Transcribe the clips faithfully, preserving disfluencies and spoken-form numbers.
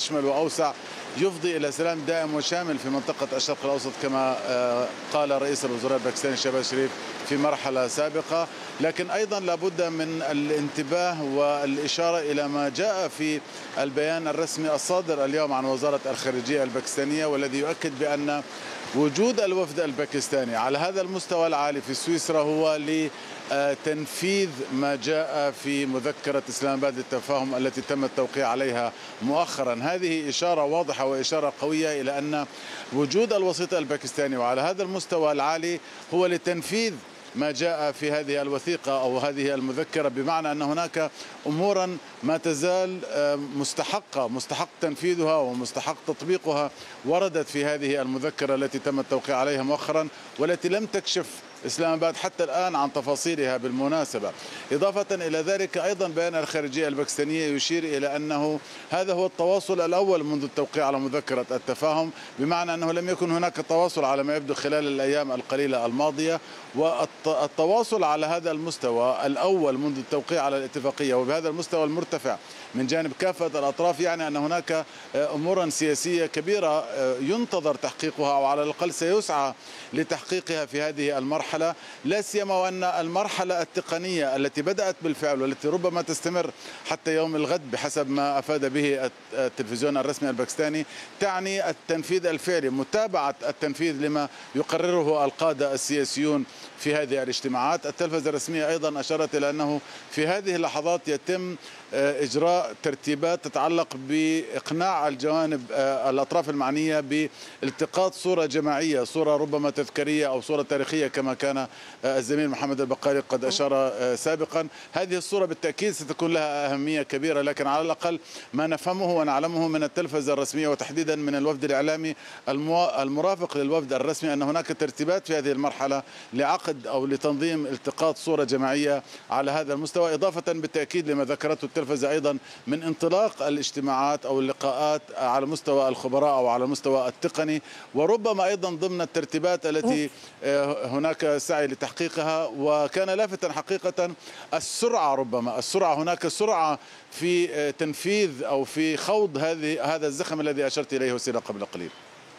أشمل وأوسع يفضي إلى سلام دائم وشامل في منطقة الشرق الأوسط كما قال رئيس الوزراء الباكستاني شهباز شريف في مرحلة سابقة. لكن أيضا لابد من الانتباه والإشارة إلى ما جاء في البيان الرسمي الصادر اليوم عن وزارة الخارجية الباكستانية، والذي يؤكد بأن وجود الوفد الباكستاني على هذا المستوى العالي في سويسرا هو لتنفيذ ما جاء في مذكرة إسلام آباد للتفاهم التي تم التوقيع عليها مؤخرا. هذه إشارة واضحة وإشارة قوية إلى أن وجود الوسيط الباكستاني وعلى هذا المستوى العالي هو لتنفيذ ما جاء في هذه الوثيقة أو هذه المذكرة، بمعنى أن هناك أمورا ما تزال مستحقة مستحق تنفيذها ومستحق تطبيقها وردت في هذه المذكرة التي تم التوقيع عليها مؤخرا، والتي لم تكشف إسلام آباد حتى الآن عن تفاصيلها بالمناسبة. إضافة إلى ذلك أيضا بيان الخارجية الباكستانية يشير إلى أنه هذا هو التواصل الأول منذ التوقيع على مذكرة التفاهم، بمعنى أنه لم يكن هناك تواصل على ما يبدو خلال الأيام القليلة الماضية، والتواصل على هذا المستوى الأول منذ التوقيع على الاتفاقية وبهذا المستوى المرتفع من جانب كافة الأطراف يعني أن هناك أمورا سياسية كبيرة ينتظر تحقيقها أو على الأقل سيسعى لتحقيقها في هذه المرحلة، لا سيما وأن المرحلة التقنية التي بدأت بالفعل والتي ربما تستمر حتى يوم الغد بحسب ما أفاد به التلفزيون الرسمي الباكستاني تعني التنفيذ الفعلي، متابعة التنفيذ لما يقرره القادة السياسيون في هذه الاجتماعات. التلفزة الرسمية أيضا أشارت إلى أنه في هذه اللحظات يتم إجراء ترتيبات تتعلق بإقناع الجوانب الأطراف المعنية بالتقاط صورة جماعية، صورة ربما تذكارية أو صورة تاريخية كما كان الزميل محمد البقالي قد أشار سابقا. هذه الصورة بالتأكيد ستكون لها أهمية كبيرة، لكن على الأقل ما نفهمه ونعلمه من التلفزة الرسمية وتحديدا من الوفد الإعلامي المرافق للوفد الرسمي أن هناك ترتيبات في هذه المرحلة لعقد أو لتنظيم التقاط صورة جماعية على هذا المستوى، إضافة بالتأكيد لما ذكرته التلفزة أيضا من انطلاق الاجتماعات أو اللقاءات على مستوى الخبراء أو على المستوى التقني، وربما أيضا ضمن الترتيبات التي هناك سعي لتحقيقها. وكان لافتا حقيقة السرعة، ربما السرعة هناك سرعة في تنفيذ أو في خوض هذه هذا الزخم الذي أشرت إليه وسيلة قبل قليل.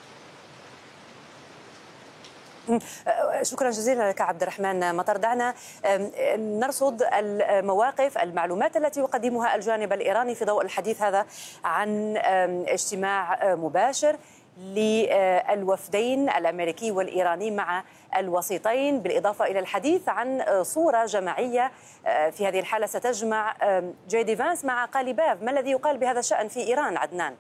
شكرا جزيلا لك عبد الرحمن مطر. دعنا نرصد المواقف المعلومات التي يقدمها الجانب الإيراني في ضوء الحديث هذا عن اجتماع مباشر للوفدين الأمريكي والإيراني مع الوسيطين، بالإضافة إلى الحديث عن صورة جماعية في هذه الحالة ستجمع جي دي فانس مع قاليباف. ما الذي يقال بهذا الشأن في إيران عدنان؟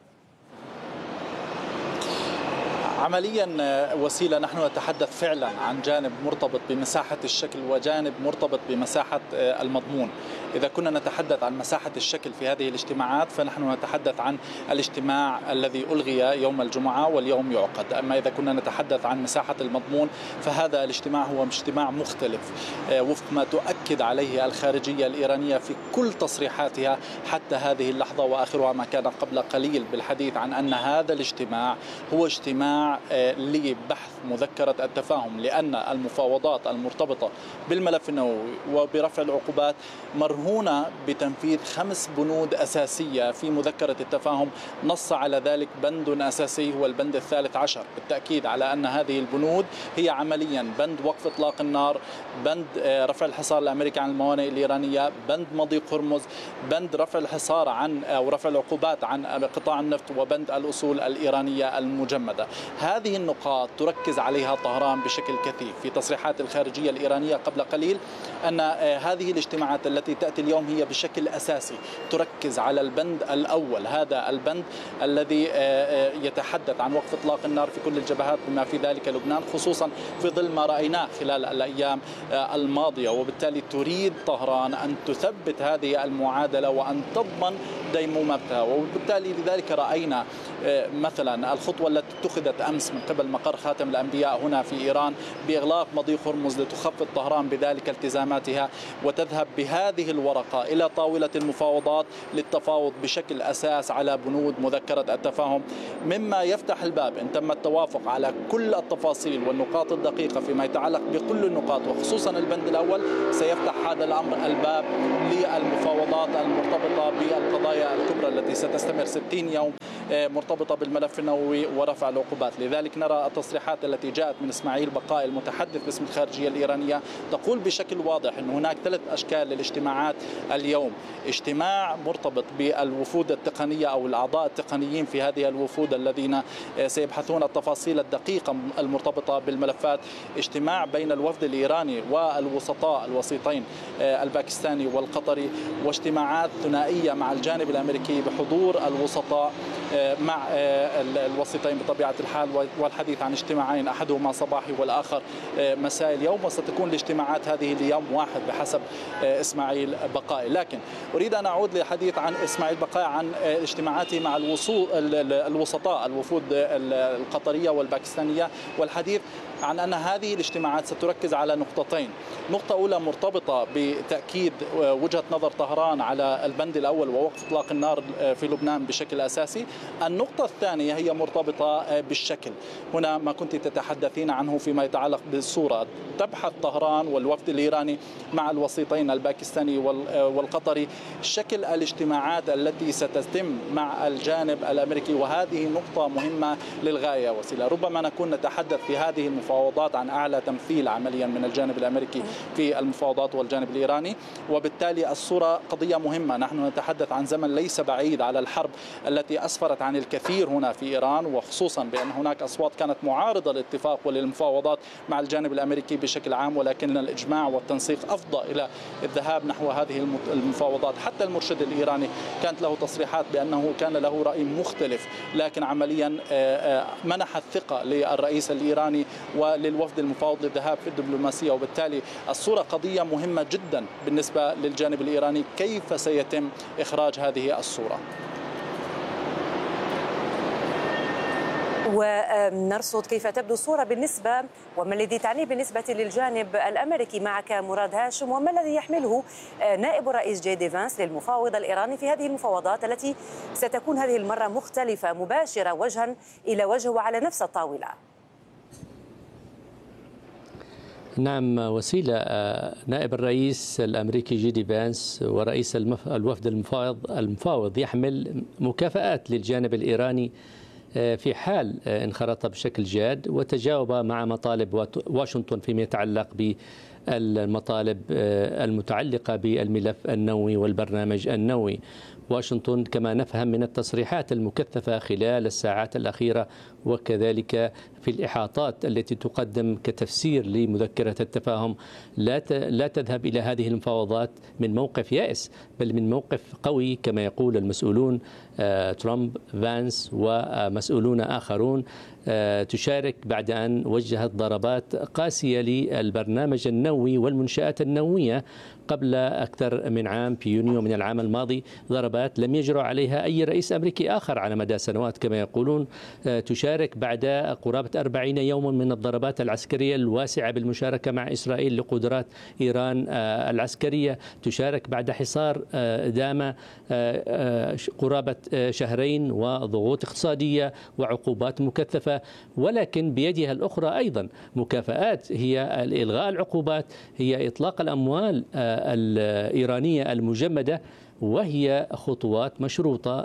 عمليا وسيلة نحن نتحدث فعلا عن جانب مرتبط بمساحة الشكل وجانب مرتبط بمساحة المضمون. إذا كنا نتحدث عن مساحة الشكل في هذه الاجتماعات فنحن نتحدث عن الاجتماع الذي ألغي يوم الجمعة واليوم يعقد. أما إذا كنا نتحدث عن مساحة المضمون فهذا الاجتماع هو اجتماع مختلف وفق ما تؤكد عليه الخارجية الإيرانية في كل تصريحاتها حتى هذه اللحظة، وآخرها ما كان قبل قليل بالحديث عن أن هذا الاجتماع هو اجتماع لبحث مذكرة التفاهم، لأن المفاوضات المرتبطة بالملف النووي وبرفع العقوبات مرهونة بتنفيذ خمس بنود أساسية في مذكرة التفاهم. نص على ذلك بند أساسي هو البند الثالث عشر، بالتأكيد على أن هذه البنود هي عمليا بند وقف إطلاق النار، بند رفع الحصار الأمريكي عن الموانئ الإيرانية، بند مضيق هرمز، بند رفع الحصار عن أو رفع العقوبات عن قطاع النفط، وبند الأصول الإيرانية المجمدة. هذه النقاط تركز عليها طهران بشكل كثيف في تصريحات الخارجية الإيرانية قبل قليل، أن هذه الاجتماعات التي تأتي اليوم هي بشكل أساسي تركز على البند الأول، هذا البند الذي يتحدث عن وقف إطلاق النار في كل الجبهات بما في ذلك لبنان، خصوصا في ظل ما رأيناه خلال الأيام الماضية. وبالتالي تريد طهران أن تثبت هذه المعادلة وأن تضمن ديمومتها، وبالتالي لذلك رأينا مثلا الخطوة التي اتخذت أمس من قبل مقر خاتم الأنبياء هنا في إيران بإغلاق مضيق هرمز لتخفض طهران بذلك التزاماتها وتذهب بهذه الورقة إلى طاولة المفاوضات للتفاوض بشكل أساس على بنود مذكرة التفاهم، مما يفتح الباب إن تم التوافق على كل التفاصيل والنقاط الدقيقة فيما يتعلق بكل النقاط وخصوصا البند الأول، سيفتح هذا الأمر الباب للمفاوضات المرتبطة بالقضايا القضايا الكبرى التي ستستمر ستين يوم مرتبطة بالملف النووي ورفع العقوبات. لذلك نرى التصريحات التي جاءت من إسماعيل بقائي المتحدث باسم الخارجية الإيرانية تقول بشكل واضح أن هناك ثلاث أشكال للاجتماعات اليوم. اجتماع مرتبط بالوفود التقنية أو الأعضاء التقنيين في هذه الوفود الذين سيبحثون التفاصيل الدقيقة المرتبطة بالملفات. اجتماع بين الوفد الإيراني والوسطاء الوسيطين الباكستاني والقطري، واجتماعات ثنائية مع الجانب الأمريكي بحضور الوسطاء مع الوسيطين بطبيعة الحال، والحديث عن اجتماعين أحدهما صباحي والآخر مساء اليوم، وستكون الاجتماعات هذه اليوم واحد بحسب إسماعيل بقائي. لكن أريد أن أعود للحديث عن إسماعيل بقائي عن اجتماعاته مع الوسطاء الوفود القطرية والباكستانية، والحديث عن أن هذه الاجتماعات ستركز على نقطتين. نقطة أولى مرتبطة بتأكيد وجهة نظر طهران على البند الأول ووقف إطلاق النار في لبنان بشكل أساسي. النقطة الثانية هي مرتبطة بالشكل. هنا ما كنت تتحدثين عنه فيما يتعلق بالصورة. تبحث طهران والوفد الإيراني مع الوسيطين الباكستاني والقطري شكل الاجتماعات التي ستتم مع الجانب الأمريكي، وهذه نقطة مهمة للغاية. وسيلة ربما نكون نتحدث في هذه المفاوضات عن أعلى تمثيل عمليا من الجانب الأمريكي في المفاوضات والجانب الإيراني، وبالتالي الصورة قضية مهمة. نحن نتحدث عن زمن ليس بعيد على الحرب التي أسفرت عن الكثير هنا في إيران، وخصوصا بأن هناك أصوات كانت معارضة للاتفاق وللمفاوضات مع الجانب الأمريكي بشكل عام، ولكن الإجماع والتنسيق أفضى إلى الذهاب نحو هذه المفاوضات. حتى المرشد الإيراني كانت له تصريحات بأنه كان له رأي مختلف، لكن عمليا منح الثقة للرئيس الإيراني وللوفد المفاوض للذهاب في الدبلوماسية. وبالتالي الصورة قضية مهمة جدا بالنسبة للجانب الإيراني، كيف سيتم إخراج هذه الصورة. ونرصد كيف تبدو الصورة بالنسبة وما الذي تعنيه بالنسبة للجانب الأمريكي. معك مراد هاشم، وما الذي يحمله نائب الرئيس جي دي فانس للمفاوض الإيراني في هذه المفاوضات التي ستكون هذه المرة مختلفة مباشرة وجها إلى وجه وعلى نفس الطاولة؟ نعم وسيلة، نائب الرئيس الأمريكي جي دي فانس ورئيس الوفد المفاوض المفاوض يحمل مكافآت للجانب الإيراني في حال انخرط بشكل جاد وتجاوب مع مطالب واشنطن فيما يتعلق بالمطالب المتعلقة بالملف النووي والبرنامج النووي. واشنطن كما نفهم من التصريحات المكثفة خلال الساعات الأخيرة وكذلك في الإحاطات التي تقدم كتفسير لمذكرة التفاهم لا لا تذهب إلى هذه المفاوضات من موقف يائس، بل من موقف قوي كما يقول المسؤولون ترامب فانس ومسؤولون آخرون تشارك بعد أن وجهت ضربات قاسية للبرنامج النووي والمنشآت النووية قبل أكثر من عام في يونيو من العام الماضي، ضربات لم يجرؤ عليها أي رئيس أمريكي آخر على مدى سنوات كما يقولون. تشارك بعد قرابة أربعين يوما من الضربات العسكرية الواسعة بالمشاركة مع إسرائيل لقدرات إيران العسكرية. تشارك بعد حصار دام قرابة شهرين وضغوط اقتصادية وعقوبات مكثفة، ولكن بيدها الأخرى أيضا مكافآت، هي إلغاء العقوبات، هي إطلاق الأموال الإيرانية المجمدة، وهي خطوات مشروطة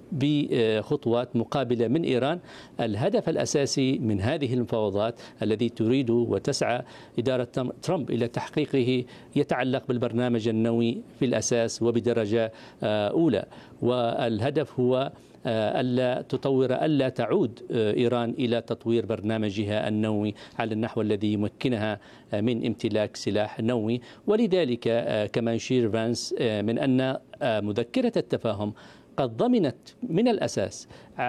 بخطوات مقابلة من إيران. الهدف الأساسي من هذه المفاوضات الذي تريد وتسعى إدارة ترامب إلى تحقيقه يتعلق بالبرنامج النووي في الأساس وبدرجة أولى، والهدف هو ألا تطور ألا تعود إيران إلى تطوير برنامجها النووي على النحو الذي يمكنها من امتلاك سلاح نووي. ولذلك كما يشير فانس من أن مذكرة التفاهم قد ضمنت من الأساس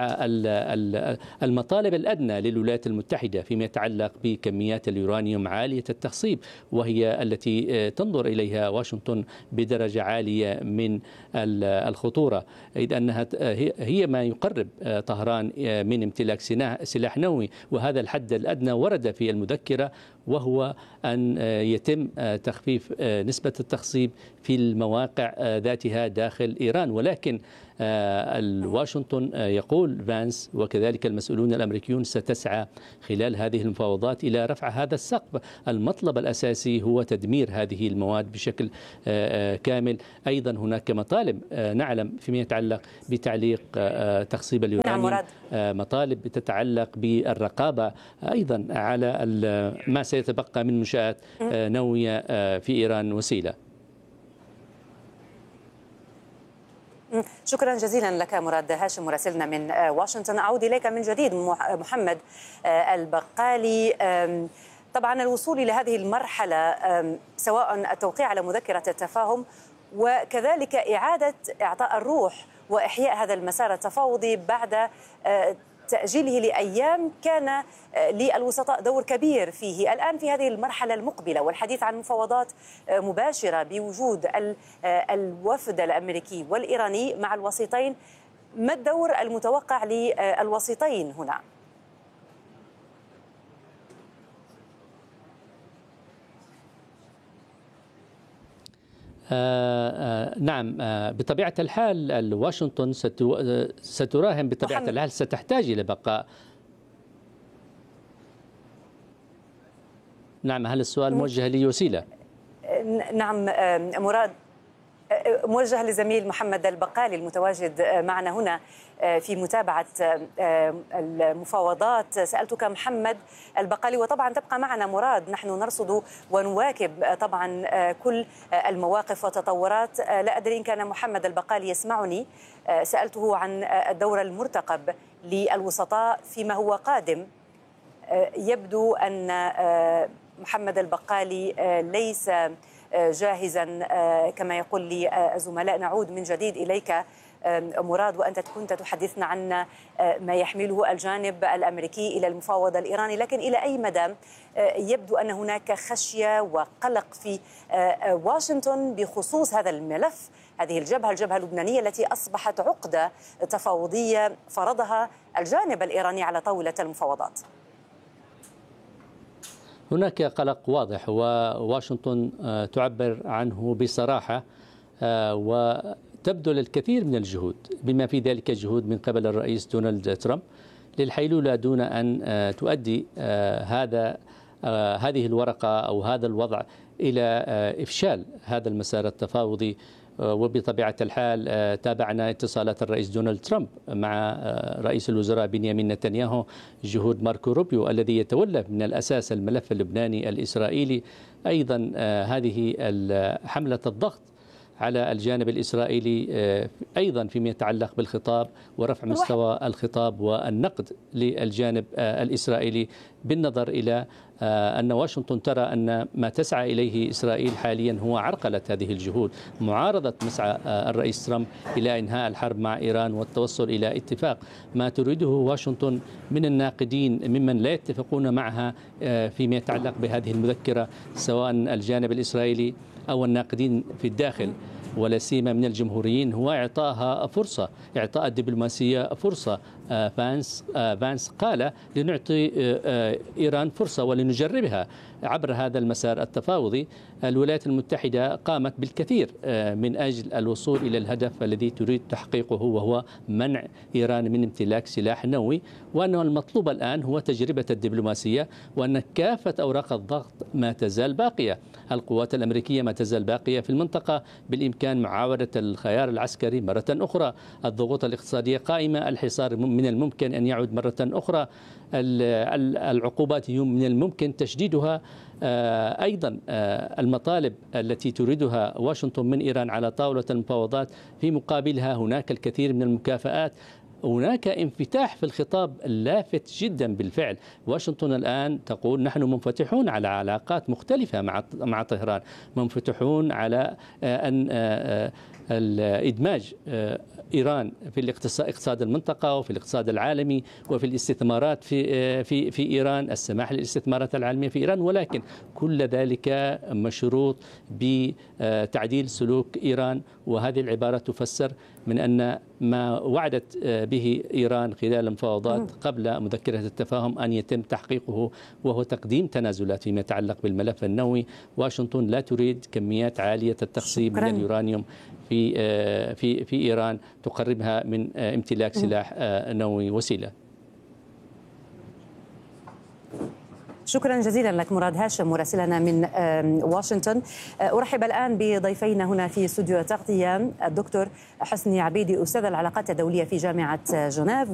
المطالب الأدنى للولايات المتحدة فيما يتعلق بكميات اليورانيوم عالية التخصيب، وهي التي تنظر إليها واشنطن بدرجة عالية من الخطورة، إذ أنها هي ما يقرب طهران من امتلاك سلاح نووي، وهذا الحد الأدنى ورد في المذكرة وهو أن يتم تخفيف نسبة التخصيب في المواقع ذاتها داخل إيران. ولكن واشنطن يقول فانس وكذلك المسؤولون الأمريكيون ستسعى خلال هذه المفاوضات إلى رفع هذا السقف. المطلب الأساسي هو تدمير هذه المواد بشكل كامل. أيضا هناك مطالب نعلم فيما يتعلق بتعليق تخصيب اليورانيوم، مطالب تتعلق بالرقابة أيضا على ما سيتبقى من منشآت نووية في إيران. وسيلة. شكرا جزيلا لك مراد هاشم مراسلنا من واشنطن. أعود إليك من جديد محمد البقالي. طبعا الوصول إلى هذه المرحلة سواء التوقيع على مذكرة التفاهم وكذلك إعادة إعطاء الروح وإحياء هذا المسار التفاوضي بعد تأجيله لأيام كان للوسطاء دور كبير فيه. الآن في هذه المرحلة المقبلة والحديث عن مفاوضات مباشرة بوجود الوفد الأمريكي والإيراني مع الوسيطين، ما الدور المتوقع للوسيطين هنا؟ آه آه نعم آه بطبيعة الحال واشنطن ستراهن بطبيعة محمد. الحال ستحتاج إلى بقاء. نعم، هل السؤال موجه لي وسيلة؟ نعم مراد، موجه لزميل محمد البقالي المتواجد معنا هنا في متابعة المفاوضات. سألتك محمد البقالي وطبعا تبقى معنا مراد، نحن نرصد ونواكب طبعا كل المواقف والتطورات. لا أدري إن كان محمد البقالي يسمعني. سألته عن الدور المرتقب للوسطاء فيما هو قادم. يبدو أن محمد البقالي ليس جاهزا كما يقول لي الزملاء. نعود من جديد إليك مراد، وأنت كنت تحدثنا عن ما يحمله الجانب الأمريكي إلى المفاوضة الإيراني، لكن إلى أي مدى يبدو أن هناك خشية وقلق في واشنطن بخصوص هذا الملف، هذه الجبهة الجبهة اللبنانية التي أصبحت عقدة تفاوضية فرضها الجانب الإيراني على طاولة المفاوضات؟ هناك قلق واضح وواشنطن تعبر عنه بصراحة وتبذل الكثير من الجهود بما في ذلك جهود من قبل الرئيس دونالد ترامب للحيلولة دون أن تؤدي هذا هذه الورقة أو هذا الوضع إلى إفشال هذا المسار التفاوضي. وبطبيعة الحال تابعنا اتصالات الرئيس دونالد ترامب مع رئيس الوزراء بنيامين نتنياهو جهود ماركو روبيو الذي يتولى من الأساس الملف اللبناني الإسرائيلي. أيضا هذه حملة الضغط على الجانب الإسرائيلي أيضا فيما يتعلق بالخطاب ورفع مستوى الخطاب والنقد للجانب الإسرائيلي، بالنظر إلى أن واشنطن ترى أن ما تسعى إليه إسرائيل حاليا هو عرقلة هذه الجهود، معارضة مسعى الرئيس ترامب إلى إنهاء الحرب مع إيران والتوصل إلى اتفاق. ما تريده واشنطن من الناقدين ممن لا يتفقون معها فيما يتعلق بهذه المذكرة، سواء الجانب الإسرائيلي أو الناقدين في الداخل ولا سيما من الجمهوريين، هو إعطائها فرصة، إعطاء الدبلوماسية فرصة. فانس فانس قال لنعطي إيران فرصة ولنجربها عبر هذا المسار التفاوضي. الولايات المتحدة قامت بالكثير من أجل الوصول إلى الهدف الذي تريد تحقيقه، وهو منع إيران من امتلاك سلاح نووي، وأنه المطلوب الآن هو تجربة الدبلوماسية، وأن كافة أوراق الضغط ما تزال باقية. القوات الأمريكية ما تزال باقية في المنطقة، بالإمكان معاودة الخيار العسكري مرة أخرى. الضغوط الاقتصادية قائمة، الحصار من الممكن أن يعود مرة أخرى، العقوبات من الممكن تشديدها. أيضا المطالب التي تريدها واشنطن من إيران على طاولة المفاوضات في مقابلها هناك الكثير من المكافآت. هناك انفتاح في الخطاب لافت جدا بالفعل. واشنطن الآن تقول نحن منفتحون على علاقات مختلفة مع مع طهران، منفتحون على أن الإدماج إيران في الاقتصاد اقتصاد المنطقة وفي الاقتصاد العالمي وفي الاستثمارات في في في إيران، السماح للاستثمارات العالمية في إيران، ولكن كل ذلك مشروط بتعديل سلوك إيران وهذه العبارة تفسر من أن ما وعدت به إيران خلال المفاوضات قبل مذكرة التفاهم أن يتم تحقيقه، وهو تقديم تنازلات فيما يتعلق بالملف النووي. واشنطن لا تريد كميات عالية التخصيب من اليورانيوم في في في إيران تقربها من امتلاك سلاح نووي وسيلة. شكرا جزيلا لك مراد هاشم مراسلنا من واشنطن. أرحب الآن بضيفينا هنا في استوديو تغطية الدكتور حسني عبيدي أستاذ العلاقات الدولية في جامعة جنيف،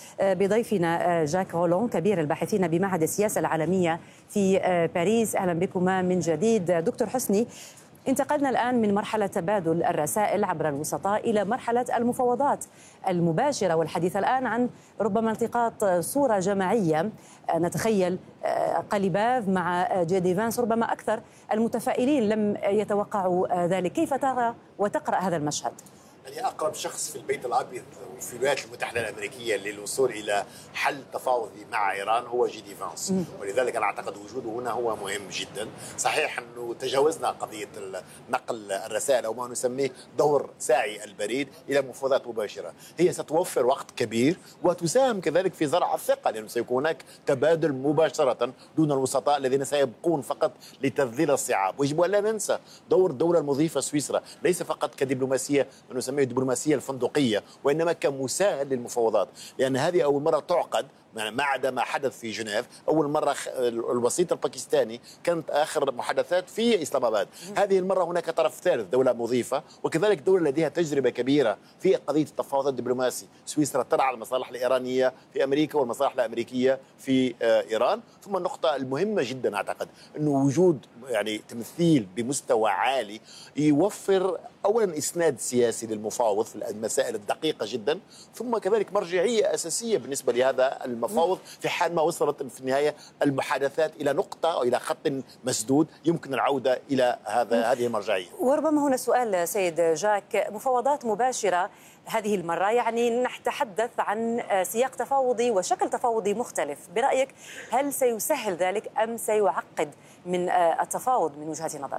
وبضيفنا جاك رولون كبير الباحثين بمعهد السياسة العالمية في باريس. أهلا بكما من جديد. دكتور حسني، انتقلنا الآن من مرحلة تبادل الرسائل عبر الوسطاء إلى مرحلة المفاوضات المباشرة، والحديث الآن عن ربما التقاط صورة جماعية. نتخيل قليباف مع جي دي فانس، ربما أكثر المتفائلين لم يتوقعوا ذلك. كيف ترى وتقرأ هذا المشهد؟ يعني أقرب شخص في البيت الأبيض وفي الولايات المتحدة الأمريكية للوصول إلى حل تفاوضي مع إيران هو جي دي فانس، ولذلك أنا أعتقد وجوده هنا هو مهم جدا. صحيح أنه تجاوزنا قضية نقل الرسائل أو ما نسميه دور ساعي البريد إلى مفاوضات مباشرة. هي ستوفر وقت كبير وتساهم كذلك في زرع الثقة، لأنه سيكون هناك تبادل مباشرة دون الوسطاء الذين سيبقون فقط لتذليل الصعاب. ويجب أن لا ننسى دور الدولة المضيفة سويسرا، ليس فقط كدبلوماسية نسميه الدبلوماسية الفندقية، وإنما كمساعد للمفاوضات، لأن هذه أول مرة تعقد ما عدا ما حدث في جنيف. أول مرة الوسيط الباكستاني كانت آخر محادثات في إسلام آباد. هذه المرة هناك طرف ثالث، دولة مضيفة، وكذلك دولة لديها تجربة كبيرة في قضية التفاوض الدبلوماسي. سويسرا ترعى المصالح الإيرانية في أمريكا والمصالح الأمريكية في إيران. ثم النقطة المهمة جدا أعتقد أنه وجود يعني تمثيل بمستوى عالي يوفر أولا إسناد سياسي للمفاوض في المسائل الدقيقة جدا، ثم كذلك مرجعية أساسية بالنسبة لهذا المفاوض في حال ما وصلت في النهاية المحادثات إلى نقطة أو إلى خط مسدود يمكن العودة إلى هذا هذه المرجعية. وربما هنا سؤال سيد جاك، مفاوضات مباشرة هذه المرة يعني نتحدث عن سياق تفاوضي وشكل تفاوضي مختلف، برأيك هل سيسهل ذلك أم سيعقد من التفاوض من وجهة نظرك؟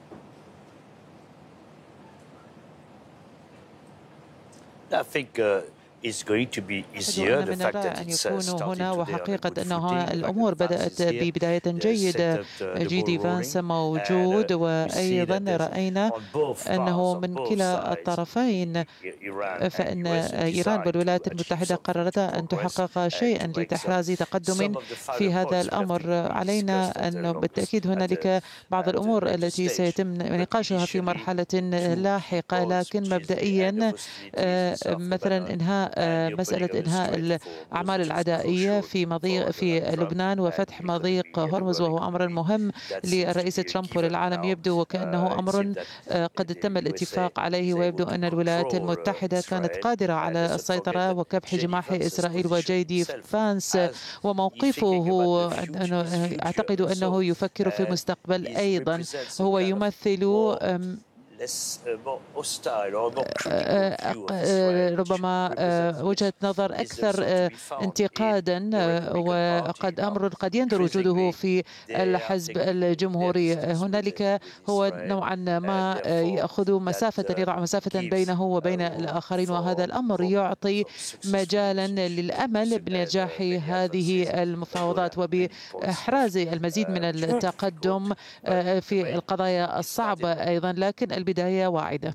I think uh, it's going to be easier. من الرائع أن يكونوا هنا، وحقيقة أنه الأمور بدأت ببداية جيدة. جي دي فانس موجود، وأيضا رأينا أنه من كلا الطرفين فإن إيران والولايات المتحدة قررتا أن تحقق شيئا لتحراز تقدم في هذا الأمر. علينا أن بالتأكيد هنالك بعض الأمور التي سيتم نقاشها في مرحلة لاحقة، لكن مبدئيا مثلا إنهاء مسألة إنهاء الأعمال العدائية في مضيق في لبنان وفتح مضيق هرمز، وهو أمر مهم للرئيس ترامب وللعالم. يبدو وكأنه أمر قد تم الاتفاق عليه، ويبدو أن الولايات المتحدة كانت قادرة على السيطرة وكبح جماح إسرائيل. وجي دي فانس وموقفه أعتقد أنه يفكر في المستقبل أيضا. هو يمثل ربما وجهة نظر أكثر انتقادا، وقد أمر قد يندر وجوده في الحزب الجمهوري. هنالك هو نوعا ما يأخذ مسافة، يضع مسافة بينه وبين الآخرين، وهذا الأمر يعطي مجالا للأمل بنجاح هذه المفاوضات وبإحراز المزيد من التقدم في القضايا الصعبة أيضا، لكن البداية واعدة.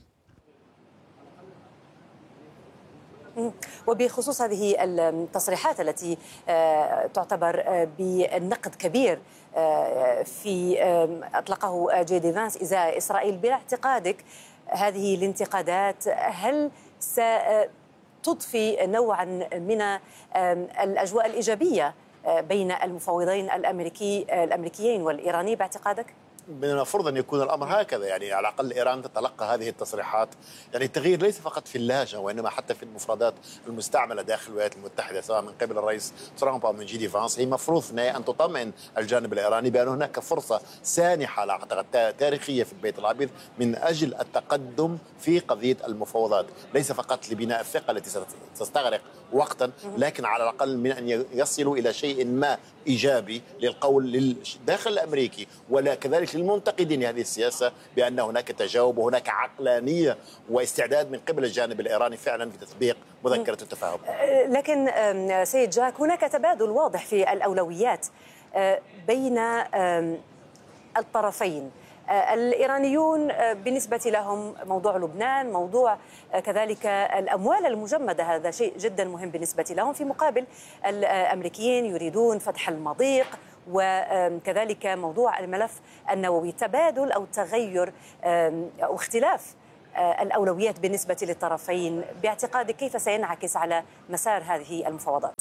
وبخصوص هذه التصريحات التي تعتبر بالنقد كبير في أطلقه جي دي فانس إزاء إسرائيل، باعتقادك هذه الانتقادات هل ستضفي نوعا من الأجواء الإيجابية بين المفاوضين الأمريكي الأمريكيين والإيراني باعتقادك؟ من المفروض أن يكون الأمر هكذا، يعني على الأقل إيران تتلقى هذه التصريحات، يعني التغيير ليس فقط في اللهجة وإنما حتى في المفردات المستعملة داخل الولايات المتحدة سواء من قبل الرئيس ترامب أو من جي دي فانس. هي مفروض أن تطمئن الجانب الإيراني بأن هناك فرصة سانحة أعتقد تاريخية في البيت الأبيض من أجل التقدم في قضية المفاوضات، ليس فقط لبناء الثقة التي ستستغرق وقتا، لكن على الأقل من أن يصلوا إلى شيء ما إيجابي للقول للداخل الأمريكي وكذلك للمنتقدين لهذه السياسة بأن هناك تجاوب وهناك عقلانية واستعداد من قبل الجانب الإيراني فعلا في تطبيق مذكرة التفاهم. لكن سيد جاك هناك تبادل واضح في الأولويات بين الطرفين. الإيرانيون بالنسبة لهم موضوع لبنان، موضوع كذلك الأموال المجمدة، هذا شيء جدا مهم بالنسبة لهم، في مقابل الأمريكيين يريدون فتح المضيق وكذلك موضوع الملف النووي. تبادل أو تغير أو اختلاف الأولويات بالنسبة للطرفين باعتقادك كيف سينعكس على مسار هذه المفاوضات؟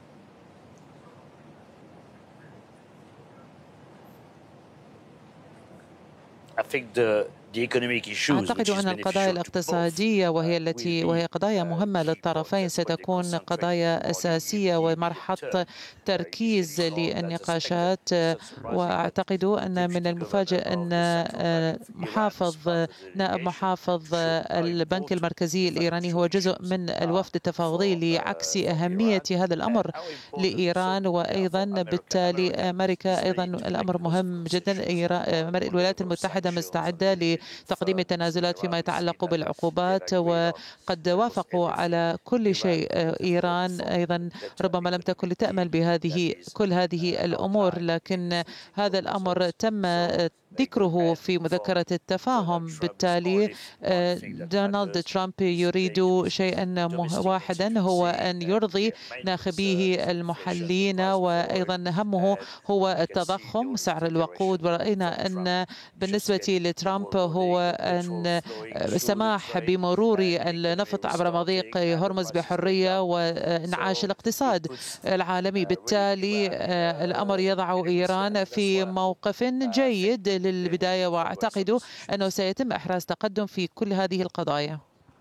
I think the أعتقد أن القضايا الاقتصادية وهي التي وهي قضايا مهمة للطرفين ستكون قضايا أساسية ومرحلة تركيز للنقاشات. وأعتقد أن من المفاجئ أن محافظ نائب محافظ البنك المركزي الإيراني هو جزء من الوفد التفاوضي لعكس أهمية هذا الأمر لإيران، وأيضا بالتالي أمريكا أيضا الأمر مهم جدا. الولايات المتحدة مستعدة تقديم التنازلات فيما يتعلق بالعقوبات وقد وافقوا على كل شيء. إيران أيضا ربما لم تكن لتأمل بهذه كل هذه الأمور، لكن هذا الأمر تم ذكره في مذكرة التفاهم. بالتالي دونالد ترامب يريد شيئا واحدا هو أن يرضي ناخبيه المحلين، وأيضا همه هو التضخم سعر الوقود. ورأينا أن بالنسبة لترامب هو أن السماح بمرور النفط عبر مضيق هرمز بحرية وإنعاش الاقتصاد العالمي. بالتالي الأمر يضع إيران في موقف جيد للبداية، وأعتقد أنه سيتم إحراز تقدم في كل هذه القضايا.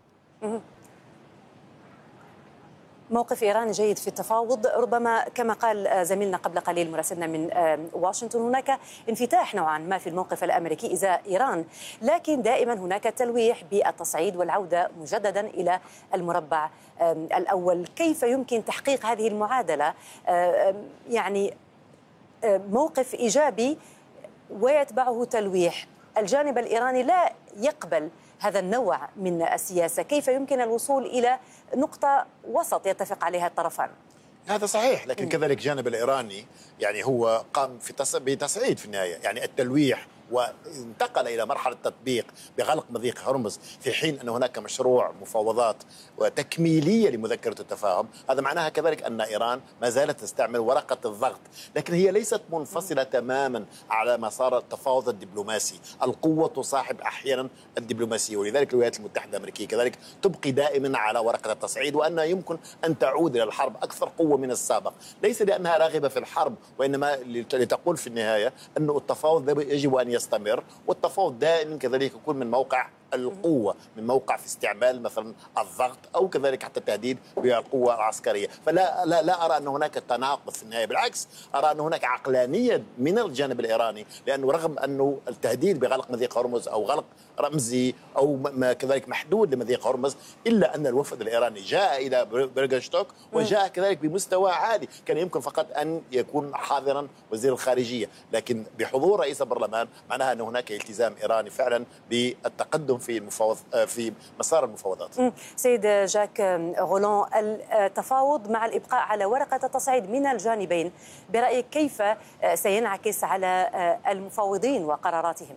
موقف إيران جيد في التفاوض، ربما كما قال زميلنا قبل قليل مراسلنا من واشنطن هناك انفتاح نوعا ما في الموقف الأمريكي إزاء إيران، لكن دائما هناك تلويح بالتصعيد والعودة مجددا إلى المربع الأول. كيف يمكن تحقيق هذه المعادلة؟ يعني موقف إيجابي ويتبعه تلويح. الجانب الإيراني لا يقبل هذا النوع من السياسة. كيف يمكن الوصول إلى نقطة وسط يتفق عليها الطرفان؟ هذا صحيح، لكن كذلك الجانب الإيراني يعني هو قام في بتصعيد في النهاية، يعني التلويح وانتقل إلى مرحلة تطبيق بغلق مضيق هرمز في حين أن هناك مشروع مفاوضات وتكميلية لمذكرة التفاهم. هذا معناها كذلك أن إيران ما زالت تستعمل ورقة الضغط، لكن هي ليست منفصلة تماما على مسار التفاوض الدبلوماسي. القوة تصاحب أحيانا الدبلوماسية، ولذلك الولايات المتحدة الأمريكية كذلك تبقي دائما على ورقة التصعيد، وأنها يمكن أن تعود إلى الحرب أكثر قوة من السابق، ليس لأنها راغبة في الحرب، وإنما لتقول في النهاية أن التفاوض يجب أن يستمر، والتفاوض دائما كذلك يكون من موقع القوة، من موقع في استعمال مثلا الضغط أو كذلك حتى التهديد بالقوة العسكرية. فلا لا, لا أرى أن هناك تناقض في النهاية، بالعكس أرى أن هناك عقلانية من الجانب الإيراني، لأنه رغم أنه التهديد بغلق مضيق هرمز أو غلق رمزي أو كذلك محدود لمضيق هرمز، إلا أن الوفد الإيراني جاء إلى برغشتوك وجاء كذلك بمستوى عالي. كان يمكن فقط أن يكون حاضرا وزير الخارجية، لكن بحضور رئيس البرلمان معناها أن هناك التزام إيراني فعلا بالتقدم في المفاوض في مسار المفاوضات. سيد جاك غولون، التفاوض مع الإبقاء على ورقة التصعيد من الجانبين برأيك كيف سينعكس على المفاوضين وقراراتهم؟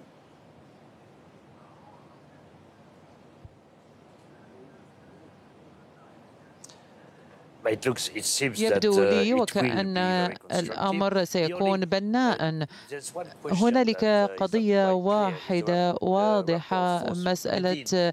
يبدو لي وكأن الأمر سيكون بناء. هنالك قضية واحدة واضحة، مسألة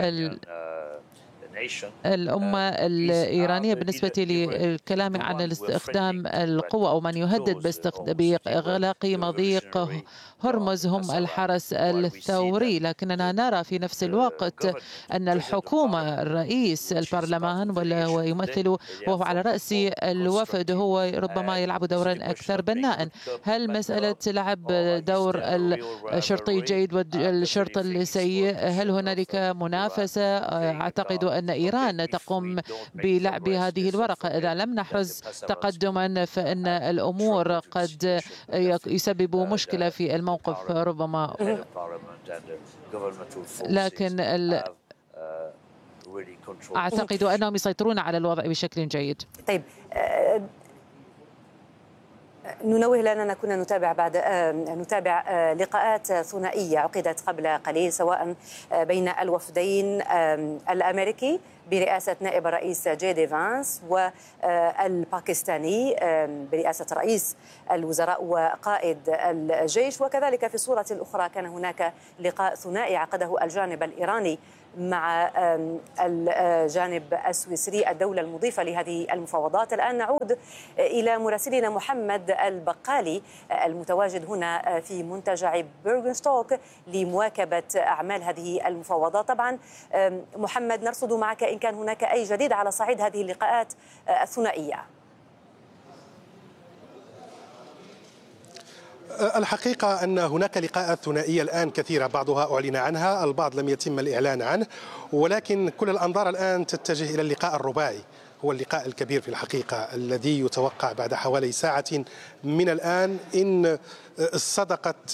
الأمة الإيرانية بالنسبة للكلام عن استخدام القوة أو من يهدد بإغلاق مضيق هرمز هم الحرس الثوري. لكننا نرى في نفس الوقت أن الحكومة، الرئيس البرلمان ويمثل وهو على رأس الوفد هو ربما يلعب دورا أكثر بناء. هل مسألة لعب دور الشرطي الجيد والشرط السيء، هل هنالك منافسة؟ أعتقد أن أن إيران تقوم بلعب هذه الورقة. إذا لم نحرز تقدما فإن الأمور قد يسبب مشكلة في الموقف ربما، لكن أعتقد أنهم يسيطرون على الوضع بشكل جيد. طيب ننوه لأننا كنا نتابع بعد نتابع لقاءات ثنائية عقدت قبل قليل سواء بين الوفدين الأمريكي برئاسة نائب الرئيس جي دي فانس والباكستاني برئاسة رئيس الوزراء وقائد الجيش، وكذلك في الصورة الأخرى كان هناك لقاء ثنائي عقده الجانب الإيراني مع الجانب السويسري الدولة المضيفة لهذه المفاوضات. الآن نعود إلى مراسلنا محمد البقالي المتواجد هنا في منتجع بيرغنستوك لمواكبة أعمال هذه المفاوضات. طبعا محمد، نرصد معك إن كان هناك أي جديد على صعيد هذه اللقاءات الثنائية. الحقيقة أن هناك لقاءات ثنائية الآن كثيرة، بعضها أعلن عنها، البعض لم يتم الإعلان عنه، ولكن كل الأنظار الآن تتجه إلى اللقاء الرباعي، هو اللقاء الكبير في الحقيقة الذي يتوقع بعد حوالي ساعة من الآن إن صدقت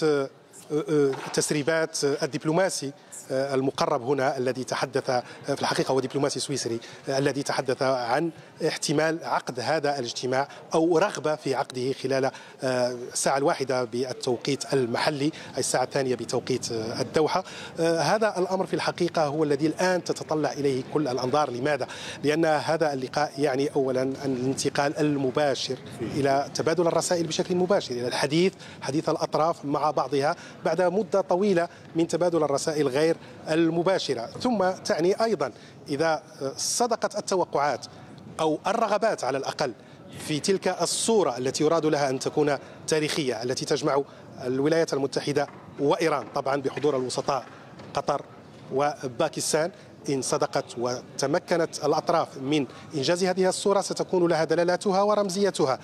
تسريبات الدبلوماسي المقرب هنا الذي تحدث في الحقيقة هو دبلوماسي سويسري الذي تحدث عن احتمال عقد هذا الاجتماع أو رغبة في عقده خلال الساعة الواحدة بالتوقيت المحلي أي الساعة الثانية بتوقيت الدوحة. هذا الأمر في الحقيقة هو الذي الآن تتطلع إليه كل الأنظار. لماذا؟ لأن هذا اللقاء يعني أولا الانتقال المباشر إلى تبادل الرسائل بشكل مباشر، إلى الحديث حديث الأطراف مع بعضها بعد مدة طويلة من تبادل الرسائل غير المباشرة. ثم تعني أيضا إذا صدقت التوقعات أو الرغبات على الأقل في تلك الصورة التي يراد لها أن تكون تاريخية التي تجمع الولايات المتحدة وإيران طبعا بحضور الوسطاء قطر وباكستان، إن صدقت وتمكنت الأطراف من إنجاز هذه الصورة ستكون لها دلالاتها ورمزيتها،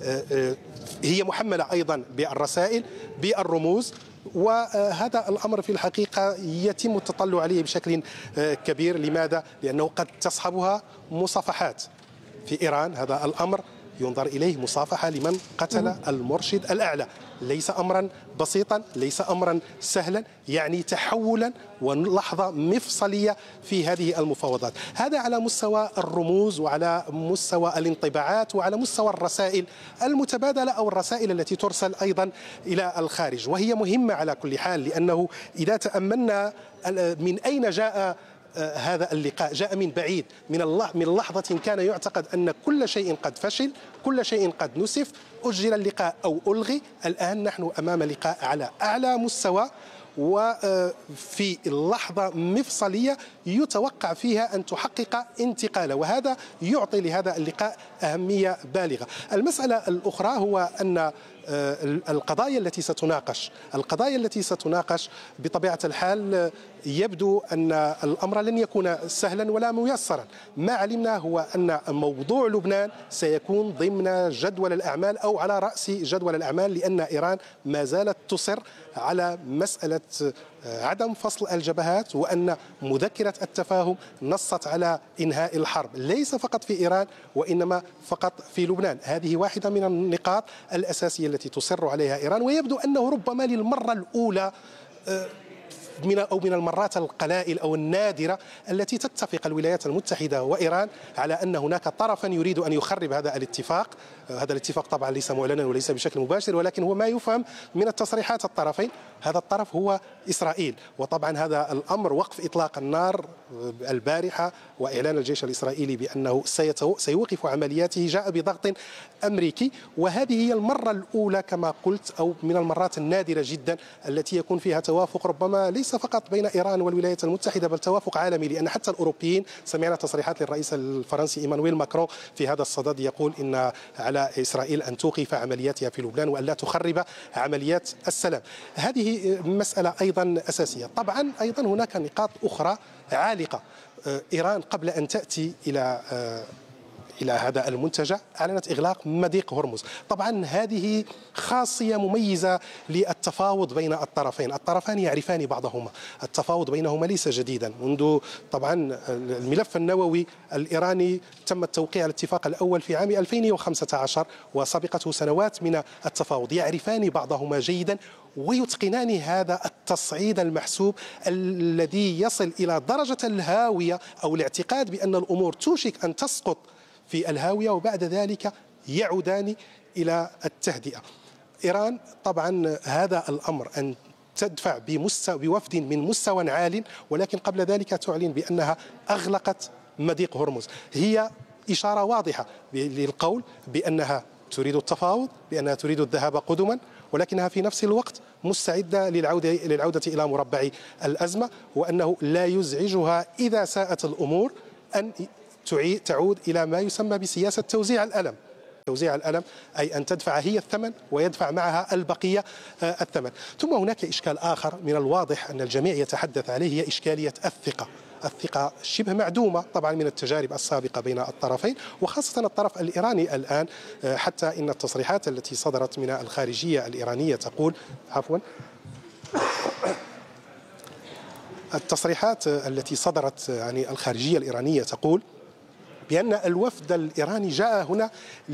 هي محملة أيضا بالرسائل بالرموز، وهذا الأمر في الحقيقة يتم التطلع عليه بشكل كبير. لماذا؟ لأنه قد تصحبها مصافحات في إيران. هذا الأمر ينظر إليه مصافحة لمن قتل المرشد الأعلى، ليس أمرا بسيطا، ليس أمرا سهلا، يعني تحولا ولحظة مفصلية في هذه المفاوضات. هذا على مستوى الرموز وعلى مستوى الانطباعات وعلى مستوى الرسائل المتبادلة أو الرسائل التي ترسل أيضا إلى الخارج، وهي مهمة على كل حال. لأنه إذا تأملنا من أين جاء هذا اللقاء، جاء من بعيد، من من لحظة كان يعتقد أن كل شيء قد فشل، كل شيء قد نسف، أجل اللقاء أو ألغي. الآن نحن أمام لقاء على أعلى مستوى وفي لحظة مفصلية يتوقع فيها أن تحقق انتقاله، وهذا يعطي لهذا اللقاء أهمية بالغة. المسألة الأخرى هو أن القضايا التي ستناقش القضايا التي ستناقش بطبيعة الحال يبدو أن الأمر لن يكون سهلا ولا ميسرا. ما علمنا هو أن موضوع لبنان سيكون ضمن جدول الأعمال أو على رأس جدول الأعمال، لأن إيران ما زالت تصر على مسألة عدم فصل الجبهات، وأن مذكرة التفاهم نصت على إنهاء الحرب ليس فقط في إيران وإنما فقط في لبنان. هذه واحدة من النقاط الأساسية التي تصر عليها إيران، ويبدو أنه ربما للمرة الأولى من أو من المرات القلائل أو النادرة التي تتفق الولايات المتحدة وإيران على أن هناك طرفا يريد أن يخرب هذا الاتفاق. هذا الاتفاق طبعا ليس معلنا وليس بشكل مباشر، ولكن هو ما يفهم من التصريحات الطرفين. هذا الطرف هو إسرائيل، وطبعا هذا الأمر وقف إطلاق النار البارحة وإعلان الجيش الإسرائيلي بأنه سيوقف عملياته جاء بضغط أمريكي. وهذه هي المرة الأولى كما قلت أو من المرات النادرة جدا التي يكون فيها توافق ربما ليس فقط بين إيران والولايات المتحدة بل توافق عالمي، لأن حتى الأوروبيين سمعنا تصريحات للرئيس الفرنسي إيمانويل ماكرون في هذا الصدد يقول إن على إسرائيل أن توقف عملياتها في لبنان وأن لا تخرب عمليات السلام. هذه مسألة أيضا أساسية. طبعا أيضا هناك نقاط أخرى عالقة. إيران قبل أن تأتي إلى إلى هذا المنتجع أعلنت إغلاق مضيق هرمز. طبعا هذه خاصية مميزة للتفاوض بين الطرفين، الطرفان يعرفان بعضهما، التفاوض بينهما ليس جديدا منذ طبعا الملف النووي الإيراني تم التوقيع على الاتفاق الأول في عام ألفين وخمسة عشر وسبقته سنوات من التفاوض، يعرفان بعضهما جيدا ويتقنان هذا التصعيد المحسوب الذي يصل إلى درجة الهاوية أو الاعتقاد بأن الأمور توشك أن تسقط في الهاوية وبعد ذلك يعودان إلى التهدئة. إيران طبعا هذا الأمر أن تدفع بمستوى بوفد من مستوى عال، ولكن قبل ذلك تعلن بأنها أغلقت مضيق هرمز، هي إشارة واضحة للقول بأنها تريد التفاوض، بأنها تريد الذهاب قدما، ولكنها في نفس الوقت مستعدة للعودة للعودة إلى مربع الأزمة، وأنه لا يزعجها إذا ساءت الأمور أن تعود إلى ما يسمى بسياسة توزيع الألم. توزيع الألم أي أن تدفع هي الثمن ويدفع معها البقية الثمن. ثم هناك إشكال آخر من الواضح أن الجميع يتحدث عليه، هي إشكالية الثقة. الثقة شبه معدومة طبعا من التجارب السابقة بين الطرفين، وخاصة الطرف الإيراني الآن، حتى إن التصريحات التي صدرت من الخارجية الإيرانية تقول عفوا التصريحات التي صدرت عن الخارجية الإيرانية تقول بأن الوفد الإيراني جاء هنا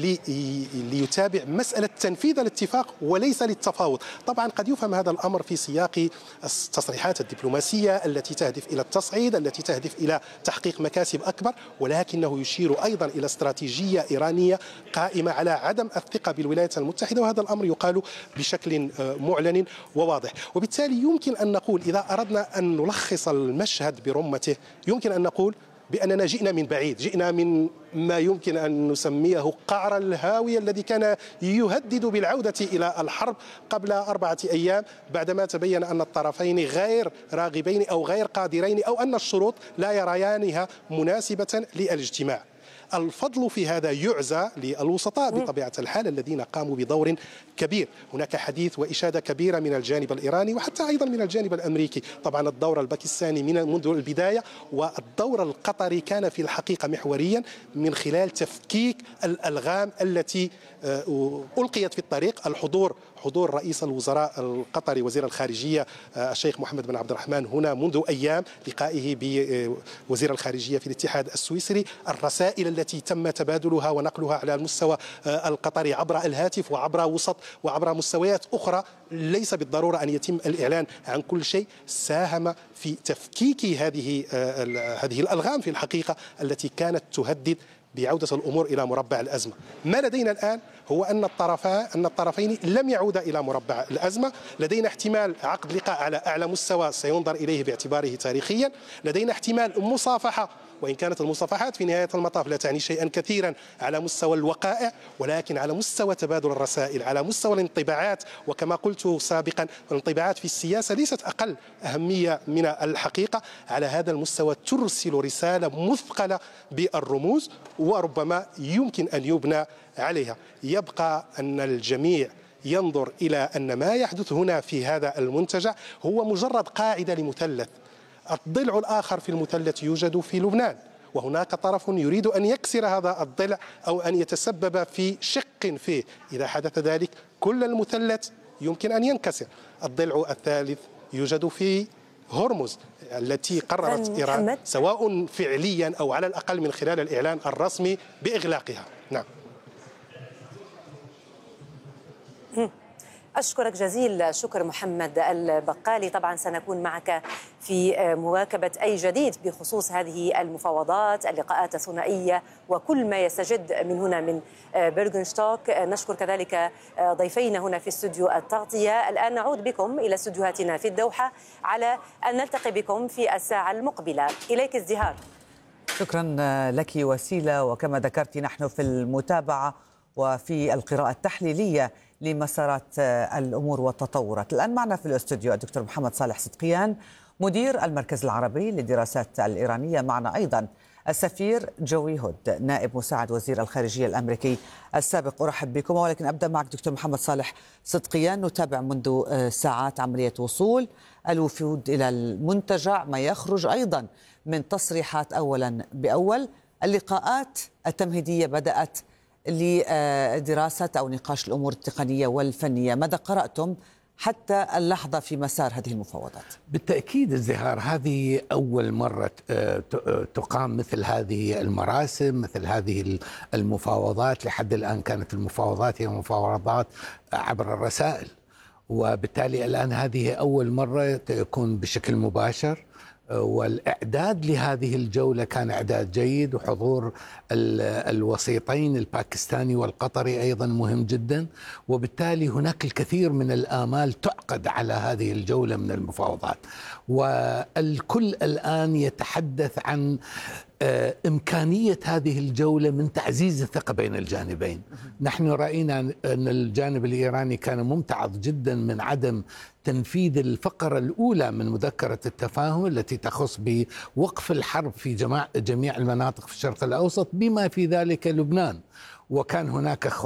ليتابع مسألة تنفيذ الاتفاق وليس للتفاوض. طبعا قد يفهم هذا الأمر في سياق التصريحات الدبلوماسية التي تهدف إلى التصعيد، التي تهدف إلى تحقيق مكاسب أكبر، ولكنه يشير أيضا إلى استراتيجية إيرانية قائمة على عدم الثقة بالولايات المتحدة، وهذا الأمر يقال بشكل معلن وواضح. وبالتالي يمكن أن نقول إذا أردنا أن نلخص المشهد برمته يمكن أن نقول بأننا جئنا من بعيد، جئنا من ما يمكن أن نسميه قعر الهاوية الذي كان يهدد بالعودة إلى الحرب قبل أربعة أيام، بعدما تبين أن الطرفين غير راغبين أو غير قادرين أو أن الشروط لا يريانها مناسبة للاجتماع. الفضل في هذا يعزى للوسطاء بطبيعة الحال الذين قاموا بدور كبير. هناك حديث وإشادة كبيرة من الجانب الإيراني وحتى أيضا من الجانب الأمريكي. طبعا الدور الباكستاني من منذ البداية، والدور القطري كان في الحقيقة محوريا من خلال تفكيك الألغام التي ألقيت في الطريق. الحضور حضور رئيس الوزراء القطري وزير الخارجية الشيخ محمد بن عبد الرحمن هنا منذ أيام، لقائه بوزير الخارجية في الاتحاد السويسري، الرسائل التي تم تبادلها ونقلها على المستوى القطري عبر الهاتف وعبر وسط وعبر مستويات أخرى، ليس بالضرورة أن يتم الإعلان عن كل شيء، ساهم في تفكيك هذه هذه الألغام في الحقيقة التي كانت تهدد بعودة الأمور إلى مربع الأزمة. ما لدينا الآن هو أن الطرفان أن الطرفين لم يعودا إلى مربع الأزمة. لدينا احتمال عقد لقاء على أعلى مستوى سينظر إليه باعتباره تاريخيا، لدينا احتمال مصافحة، وإن كانت المصافحات في نهاية المطاف لا تعني شيئا كثيرا على مستوى الوقائع، ولكن على مستوى تبادل الرسائل، على مستوى الانطباعات. وكما قلت سابقا الانطباعات في السياسة ليست أقل أهمية من الحقيقة. على هذا المستوى ترسل رسالة مثقلة بالرموز وربما يمكن أن يبنى عليها. يبقى أن الجميع ينظر إلى أن ما يحدث هنا في هذا المنتجع هو مجرد قاعدة لمثلث. الضلع الآخر في المثلث يوجد في لبنان، وهناك طرف يريد أن يكسر هذا الضلع أو أن يتسبب في شق فيه. إذا حدث ذلك كل المثلث يمكن أن ينكسر. الضلع الثالث يوجد في هرمز التي قررت إيران سواء فعليا أو على الأقل من خلال الإعلان الرسمي بإغلاقها. نعم. أشكرك جزيل شكر محمد البقالي. طبعا سنكون معك في مواكبة أي جديد بخصوص هذه المفاوضات، اللقاءات الثنائية وكل ما يستجد من هنا من بيرغنشتوك. نشكر كذلك ضيفينا هنا في استوديو التغطية. الآن نعود بكم إلى استوديوهاتنا في الدوحة على أن نلتقي بكم في الساعة المقبلة. إليك ازدهار. شكرا لك وسيلة، وكما ذكرت نحن في المتابعة وفي القراءة التحليلية لمسارات الأمور والتطورات. الآن معنا في الاستوديو الدكتور محمد صالح صدقيان مدير المركز العربي للدراسات الإيرانية، معنا أيضا السفير جوي هود نائب مساعد وزير الخارجية الأمريكي السابق. أرحب بكم، ولكن أبدأ معك دكتور محمد صالح صدقيان. نتابع منذ ساعات عملية وصول الوفود إلى المنتجع، ما يخرج أيضا من تصريحات أولا بأول. اللقاءات التمهيدية بدأت لدراسة أو نقاش الأمور التقنية والفنية. ماذا قرأتم حتى اللحظة في مسار هذه المفاوضات؟ بالتأكيد الزهار، هذه أول مرة تقام مثل هذه المراسم، مثل هذه المفاوضات. لحد الآن كانت المفاوضات هي مفاوضات عبر الرسائل، وبالتالي الآن هذه أول مرة تكون بشكل مباشر. والإعداد لهذه الجولة كان إعداد جيد، وحضور الوسيطين الباكستاني والقطري أيضا مهم جدا، وبالتالي هناك الكثير من الآمال تعقد على هذه الجولة من المفاوضات. والكل الآن يتحدث عن إمكانية هذه الجولة من تعزيز الثقة بين الجانبين. نحن رأينا أن الجانب الإيراني كان ممتعض جدا من عدم تنفيذ الفقرة الأولى من مذكرة التفاهم التي تخص بوقف الحرب في جميع المناطق في الشرق الأوسط بما في ذلك لبنان، وكان هناك